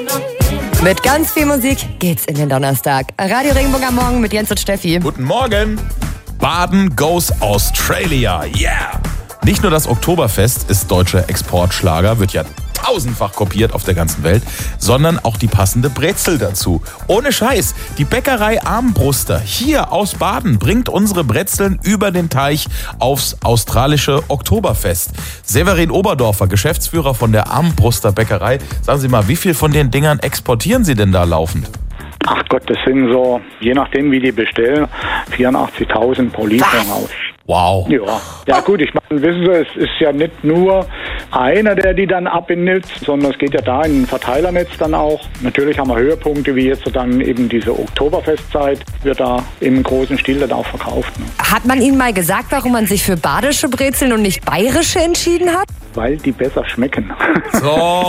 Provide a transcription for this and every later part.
Mit ganz viel Musik geht's in den Donnerstag. Radio Regenbogen am Morgen mit Jens und Steffi. Guten Morgen. Baden goes Australia. Yeah! Nicht nur das Oktoberfest ist deutscher Exportschlager, wird ja tausendfach kopiert auf der ganzen Welt, sondern auch die passende Brezel dazu. Ohne Scheiß, die Bäckerei Armbruster hier aus Baden bringt unsere Brezeln über den Teich aufs australische Oktoberfest. Severin Oberdorfer, Geschäftsführer von der Armbruster Bäckerei. Sagen Sie mal, wie viel von den Dingern exportieren Sie denn da laufend? Ach Gott, das sind so, je nachdem wie die bestellen, 84.000 pro Lieferung aus. Wow. Ja gut, ich meine, wissen Sie, es ist ja nicht nur einer, der die dann abnimmt, sondern es geht ja da in ein Verteilernetz dann auch. Natürlich haben wir Höhepunkte, wie jetzt dann eben diese Oktoberfestzeit, wird da im großen Stil dann auch verkauft. Ne? Hat man Ihnen mal gesagt, warum man sich für badische Brezeln und nicht bayerische entschieden hat? Weil die besser schmecken. So.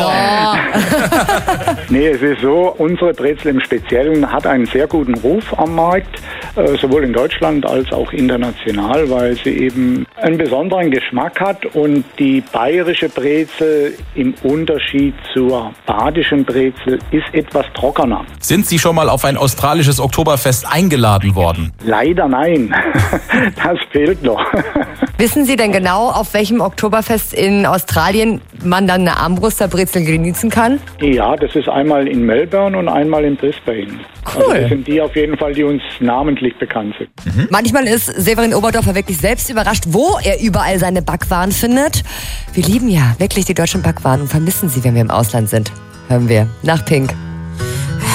Nee, es ist so, unsere Brezel im Speziellen hat einen sehr guten Ruf am Markt, sowohl in Deutschland als auch international, weil sie eben einen besonderen Geschmack hat und die bayerische Brezel im Unterschied zur badischen Brezel ist etwas trockener. Sind Sie schon mal auf ein australisches Oktoberfest eingeladen worden? Leider nein, das fehlt noch. Wissen Sie denn genau, auf welchem Oktoberfest in Australien man dann eine Armbruster Brezel genießen kann? Ja, das ist einmal in Melbourne und einmal in Brisbane. Cool. Also das sind die auf jeden Fall, die uns namentlich bekannt sind. Manchmal ist Severin Oberdorfer wirklich selbst überrascht, wo er überall seine Backwaren findet. Wir lieben ja wirklich die deutschen Backwaren und vermissen sie, wenn wir im Ausland sind. Hören wir nach Pink.